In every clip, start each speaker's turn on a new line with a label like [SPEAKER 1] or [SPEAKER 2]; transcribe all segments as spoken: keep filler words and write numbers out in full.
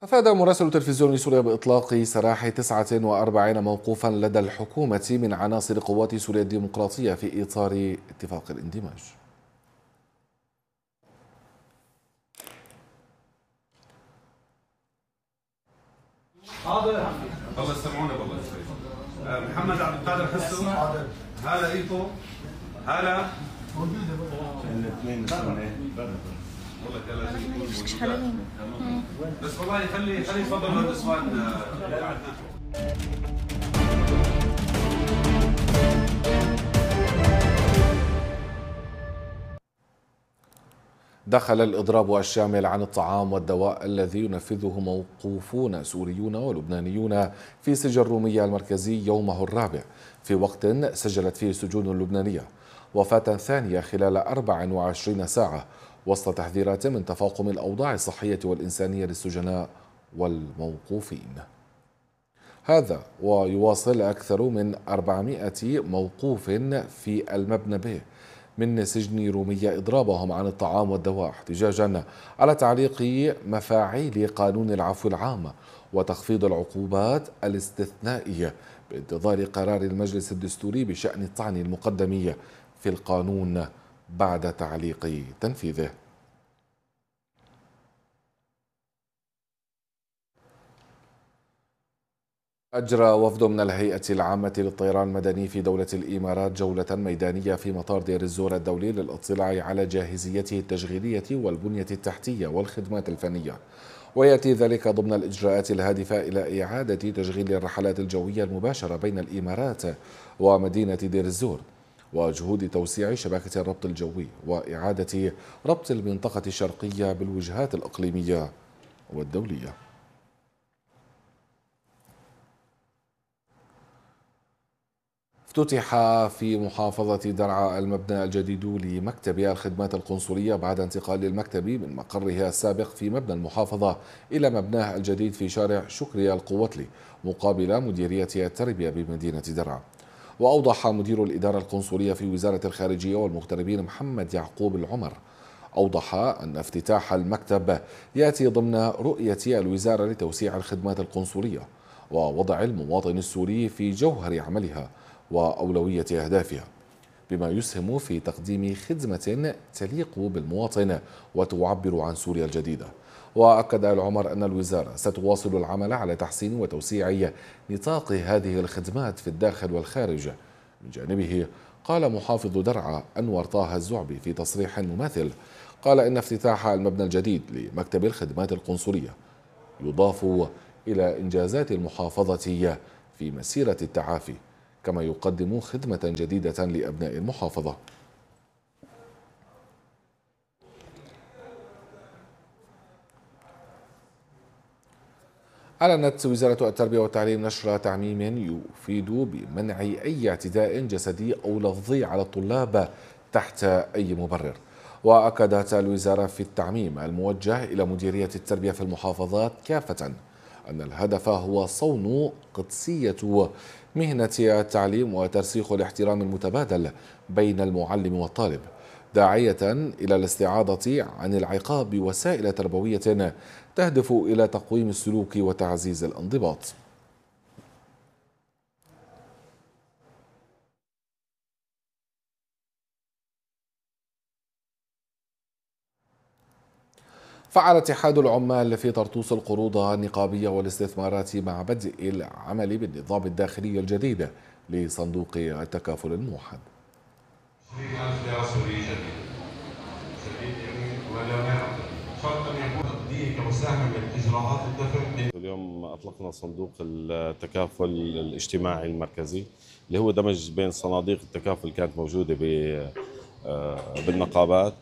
[SPEAKER 1] أفاد مراسل تلفزيون سوريا بإطلاق سراح تسعة وأربعين موقوفا لدى الحكومة من عناصر قوات سوريا الديمقراطية في إطار اتفاق الاندماج.
[SPEAKER 2] حاضر. الله يسمعونا بالله يسلمك. محمد عبد القادر حسو. حاضر. هلا ايكو. هلا. موجودة الاثنين والله كلام. بس والله خلي خلي يفضل هذا السؤال بعدنا.
[SPEAKER 1] دخل الإضراب الشامل عن الطعام والدواء الذي ينفذه موقوفون سوريون ولبنانيون في سجن رومية المركزي يومه الرابع، في وقت سجلت فيه السجون اللبنانية وفاة ثانية خلال أربع وعشرين ساعة، وسط تحذيرات من تفاقم الأوضاع الصحية والإنسانية للسجناء والموقوفين. هذا ويواصل أكثر من أربعمائة موقوف في المبنى به من سجن رومية إضرابهم عن الطعام والدواء احتجاجا على تعليق مفاعيل قانون العفو العام وتخفيض العقوبات الاستثنائية بانتظار قرار المجلس الدستوري بشأن الطعن المقدم في القانون بعد تعليق تنفيذه. أجرى وفد من الهيئة العامة للطيران المدني في دولة الإمارات جولة ميدانية في مطار دير الزور الدولي للاطلاع على جاهزيته التشغيلية والبنية التحتية والخدمات الفنية، ويأتي ذلك ضمن الإجراءات الهادفة إلى إعادة تشغيل الرحلات الجوية المباشرة بين الإمارات ومدينة دير الزور، وجهود توسيع شبكة الربط الجوي وإعادة ربط المنطقة الشرقية بالوجهات الإقليمية والدولية. افتتح في محافظة درعا المبنى الجديد لمكتب الخدمات القنصلية بعد انتقال المكتب من مقره السابق في مبنى المحافظة إلى مبناه الجديد في شارع شكري القوتلي مقابل مديرية التربية بمدينة درعا. وأوضح مدير الإدارة القنصلية في وزارة الخارجية والمغتربين محمد يعقوب العمر أوضح أن افتتاح المكتب يأتي ضمن رؤية الوزارة لتوسيع الخدمات القنصلية ووضع المواطن السوري في جوهر عملها وأولوية أهدافها، بما يسهم في تقديم خدمة تليق بالمواطن وتعبر عن سوريا الجديدة. وأكد العمر أن الوزارة ستواصل العمل على تحسين وتوسيع نطاق هذه الخدمات في الداخل والخارج. من جانبه قال محافظ درعا أنور طه الزعبي في تصريح مماثل، قال إن افتتاح المبنى الجديد لمكتب الخدمات القنصلية يضاف إلى إنجازات المحافظة في مسيرة التعافي، كما يقدم خدمة جديدة لأبناء المحافظة. أعلنت وزارة التربية والتعليم نشر تعميم يفيد بمنع أي اعتداء جسدي أو لفظي على الطلاب تحت أي مبرر. وأكدت الوزارة في التعميم الموجه إلى مديرية التربية في المحافظات كافة أن الهدف هو صون قدسية مهنة التعليم وترسيخ الاحترام المتبادل بين المعلم والطالب، داعية إلى الاستعاضة عن العقاب بوسائل تربوية تهدف إلى تقويم السلوك وتعزيز الانضباط. فعل اتحاد العمال في طرطوس القروض النقابية والاستثمارات مع بدء العمل بالنظام الداخلي الجديد لصندوق التكافل الموحد.
[SPEAKER 3] اليوم أطلقنا صندوق التكافل الاجتماعي المركزي اللي هو دمج بين صناديق التكافل اللي كانت موجودة بالنقابات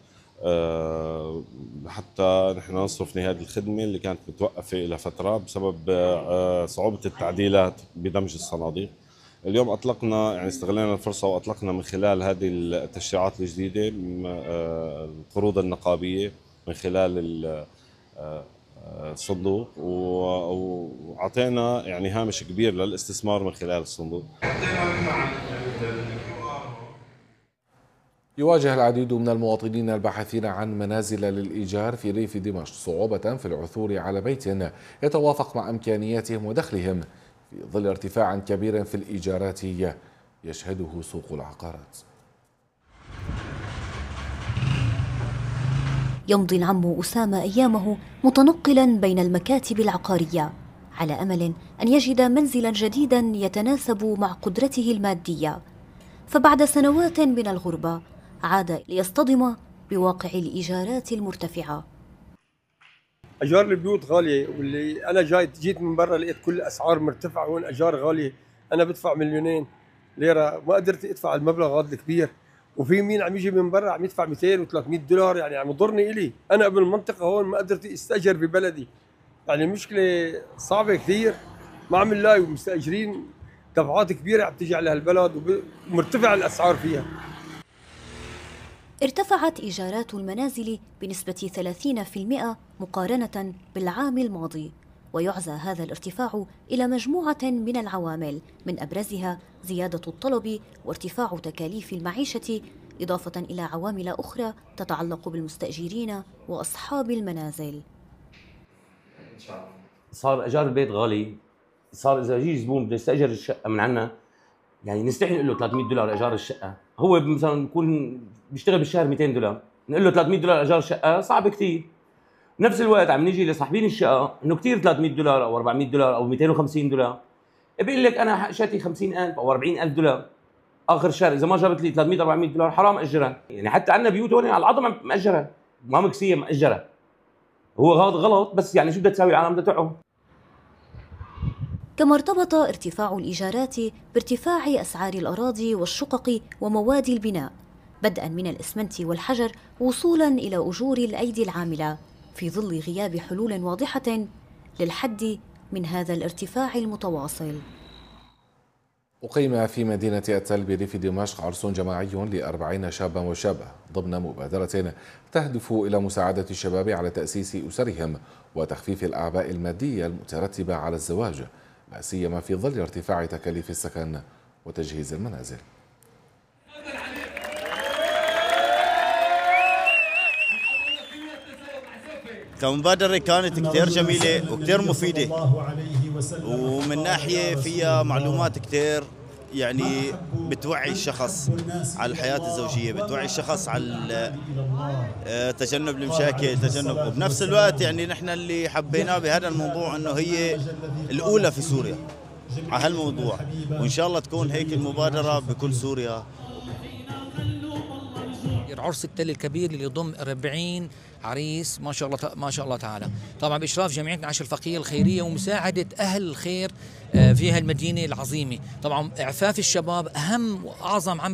[SPEAKER 3] حتى نحن نصرف هذه الخدمة اللي كانت متوقفة إلى فترة بسبب صعوبة التعديلات بدمج الصناديق. اليوم أطلقنا يعني استغلينا الفرصة وأطلقنا من خلال هذه التشريعات الجديدة القروض النقابية من خلال الصندوق، وعطينا يعني هامش كبير للاستثمار من خلال الصندوق.
[SPEAKER 1] يواجه العديد من المواطنين الباحثين عن منازل للإيجار في ريف دمشق صعوبة في العثور على بيت يتوافق مع إمكانياتهم ودخلهم في ظل ارتفاع كبير في الإيجارات يشهده سوق العقارات.
[SPEAKER 4] يمضي العم أسامة أيامه متنقلا بين المكاتب العقارية على أمل أن يجد منزلا جديدا يتناسب مع قدرته المادية، فبعد سنوات من الغربة عاد ليصطدم بواقع الإيجارات المرتفعة.
[SPEAKER 5] أجار البيوت غالية، واللي أنا جاي جيت من برا لقيت كل الأسعار مرتفعة وين أجار غالية. أنا بدفع مليونين ليرة ما قدرت أدفع المبلغ هذا الكبير، وفي مين عم يجي من برا عم يدفع مئتين وثلاثمئة دولار، يعني عم يضرني إلي. أنا بالمنطقة هون ما قدرت استأجر ببلدي، يعني المشكلة صعبة كثير، ما عم نلاقي مستأجرين دفعات كبيرة عم تيجي على هالبلد ومرتفع الأسعار فيها.
[SPEAKER 4] ارتفعت إيجارات المنازل بنسبة ثلاثين بالمئة مقارنة بالعام الماضي، ويعزى هذا الارتفاع إلى مجموعة من العوامل من أبرزها زيادة الطلب وارتفاع تكاليف المعيشة، إضافة إلى عوامل أخرى تتعلق بالمستأجرين وأصحاب المنازل.
[SPEAKER 6] صار إيجار البيت غالي، صار إذا يجي زبون بده يستأجر الشقة من عنا يعني نستحي نقول له ثلاثمئة دولار إيجار الشقة، هو مثلا بيكون بيشتغل بالشهر مئتين دولار، نقول له ثلاثمئة دولار إيجار الشقة صعب كثير. بنفس الوقت عم نيجي لصاحبين الشقة إنه كثير ثلاثمئة دولار أو أربعمئة دولار أو مئتين وخمسين دولار، بيقول لك أنا شاتي خمسين ألف أو أربعين ألف دولار آخر الشهر، إذا ما جابت لي ثلاثمئة أربعمئة دولار حرام أجرها. يعني حتى عندنا بيوت هون على العظم مأجرها، ما مكسية مأجرها. هو هذا غلط، بس يعني شو بدها تساوي العالم بدها تعه.
[SPEAKER 4] كما ارتبط ارتفاع الإيجارات بارتفاع أسعار الأراضي والشقق ومواد البناء، بدءا من الإسمنت والحجر وصولا إلى أجور الأيدي العاملة، في ظل غياب حلول واضحة للحد من هذا الارتفاع المتواصل.
[SPEAKER 1] أقيم في مدينة التل بريف دمشق عرس جماعي لأربعين شابا وشابة ضمن مبادرة تهدف إلى مساعدة الشباب على تأسيس أسرهم وتخفيف الأعباء المادية المترتبة على الزواج، لا سيما في ظل ارتفاع تكاليف السكن وتجهيز المنازل.
[SPEAKER 7] كمبادرة كانت كثير جميلة وكثير مفيدة، ومن ناحية فيها معلومات كثير يعني بتوعي الشخص على الحياة الزوجية، بتوعي الشخص على تجنب المشاكل، تجنب، وبنفس الوقت يعني نحن اللي حبيناه بهذا الموضوع انه هي الأولى في سوريا على هالموضوع، وإن شاء الله تكون هيك المبادرة بكل سوريا.
[SPEAKER 8] عرس التل الكبير اللي يضم أربعين عريس ما شاء الله ما شاء الله تعالى، طبعا باشراف جمعيه عش الفقيه الخيريه ومساعده اهل الخير في هالمدينه العظيمه. طبعا اعفاف الشباب اهم واعظم عمل